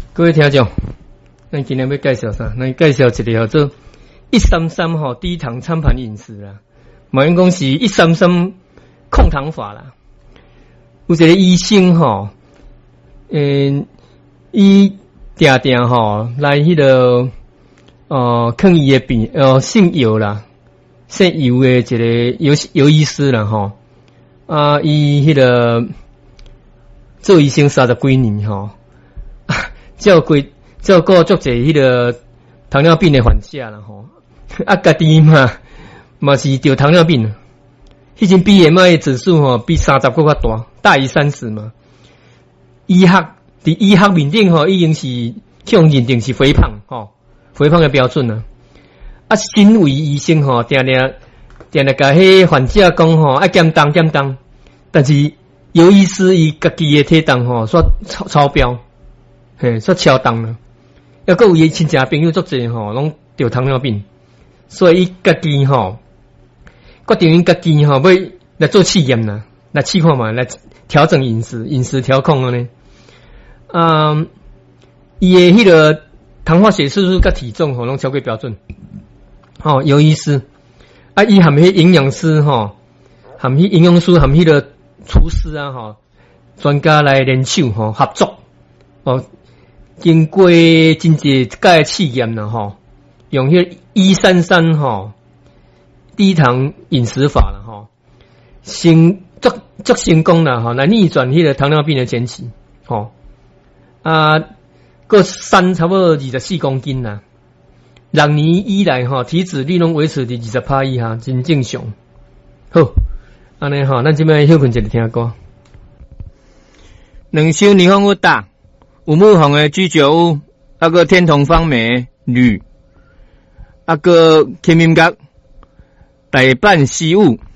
各位听众，咱今天要介绍啥？咱介绍一个叫做133吼低糖餐盘饮食啦。某人讲是133控糖法啦。有一个医生吼，伊定定吼来迄个抗伊的病姓尤啦，姓尤的一个尤医师啦吼。伊迄个做医生30几年吼。照顾足侪迄个糖尿病的患者啦吼，家己嘛是得糖尿病，迄阵 BMI 指数吼比30搁较大于30嘛。医学面顶吼已经是向认定是肥胖吼，肥胖的标准啦。身为医生吼，定定甲迄患者讲吼，爱减重，但是尤医师伊家己的体重吼煞超标。煞超重了，还佫有伊亲戚朋友足侪吼，拢得糖尿病，所以伊家己吼，决定因家己吼要来做试验啦，来试看嘛，来调整饮食调控了呢。伊的迄个糖化血色素甲体重吼拢超过标准，有意思。伊含迄营养师吼，含迄营养师含迄个厨师啊吼，专家来联手吼合作经过真济届试验啦吼，用迄133吼低糖饮食法啦吼，足成功啦吼，来逆转迄个糖尿病的前期吼，个瘦差不多24公斤啦，6年以来吼体脂率拢维持伫20%以下，真正常。好，安尼吼，咱即摆休困一下听歌。两首霓虹舞打。有木红的居酒屋，个天同芳美女，个天明阁大阪西雾。